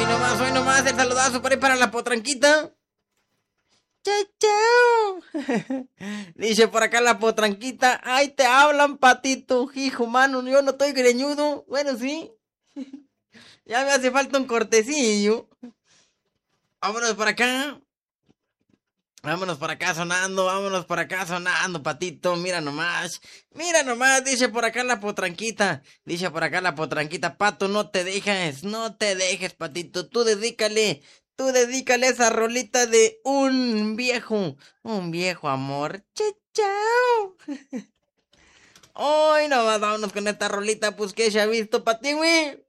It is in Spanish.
hoy nomás, el saludazo por ahí para la potranquita. Chao, chao. Dice por acá la potranquita, ay, te hablan, patito, hijo, mano, yo no estoy greñudo. Bueno, sí, ya me hace falta un cortecillo. Vámonos por acá. Vámonos por acá sonando, patito, mira nomás, dice por acá la potranquita, pato, no te dejes, patito, tú dedícale esa rolita de un viejo amor, chao. Hoy nomás vámonos con esta rolita, pues que se ha visto, pati, güey.